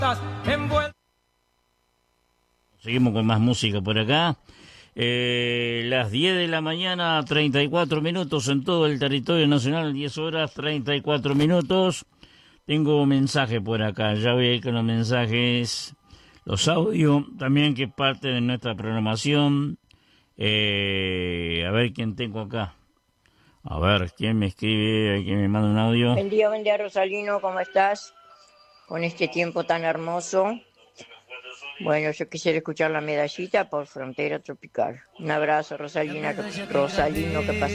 Seguimos con más música por acá. Las 10 de la mañana, 34 minutos en todo el territorio nacional, 10 horas, 34 minutos. Tengo mensaje por acá, ya voy a ir con los mensajes, los audios, también que es parte de nuestra programación. A ver quién tengo acá. A ver, quién me escribe, quién me manda un audio. Buen día, Rosalino, ¿cómo estás? Con este tiempo tan hermoso. Bueno, yo quisiera escuchar La Medallita por Frontera Tropical. Un abrazo, Rosalino, que pasa.